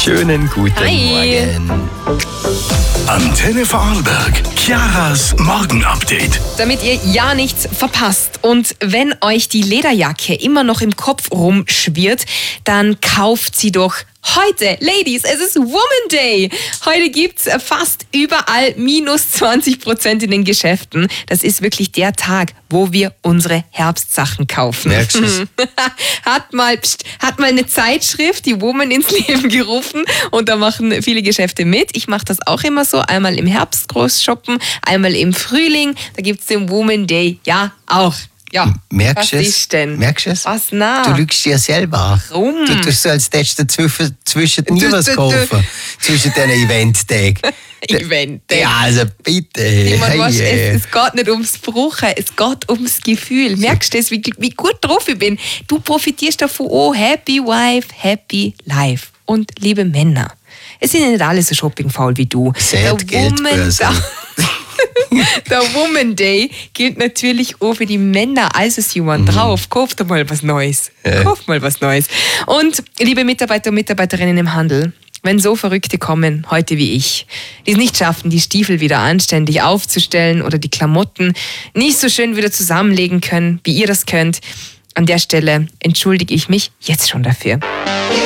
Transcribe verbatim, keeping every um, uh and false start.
Schönen guten Hi. Morgen. Antenne Vorarlberg, Chiaras Morgenupdate. Damit ihr ja nichts verpasst und wenn euch die Lederjacke immer noch im Kopf rumschwirrt, dann kauft sie doch heute. Ladies, es ist Woman Day. Heute gibt's fast überall minus zwanzig Prozent in den Geschäften. Das ist wirklich der Tag, wo wir unsere Herbstsachen kaufen. Merkst du es? Hat mal, pst, hat mal eine Zeitschrift, die Woman, ins Leben gerufen und da machen viele Geschäfte mit. Ich mache das auch immer so, einmal im Herbst groß shoppen, einmal im Frühling. Da gibt's den Woman Day ja auch. Ja, Merkst was du es? ist denn? Merkst du es? Was na? Du lügst dir selber. Warum? Du tust so, als hättest du zwischen, zwischen nie Du- was du- du- kaufen. Zwischen diesen Event-Tagen. Event. Ja, also bitte. Ich mein, Hey, weißt, äh. es, es geht nicht ums Brauchen, es geht ums Gefühl. Merkst du das, wie, wie gut drauf ich bin? Du profitierst davon, oh, happy wife, happy life. Und liebe Männer, es sind ja nicht alle so shoppingfaul wie du. Seid Geldbörse. Der Woman Day gilt natürlich auch für die Männer. Also, sie waren drauf. Kauft mal was Neues. Ja. Kauft mal was Neues. Und liebe Mitarbeiter und Mitarbeiterinnen im Handel, wenn so Verrückte kommen, heute wie ich, die es nicht schaffen, die Stiefel wieder anständig aufzustellen oder die Klamotten nicht so schön wieder zusammenlegen können, wie ihr das könnt, an der Stelle entschuldige ich mich jetzt schon dafür.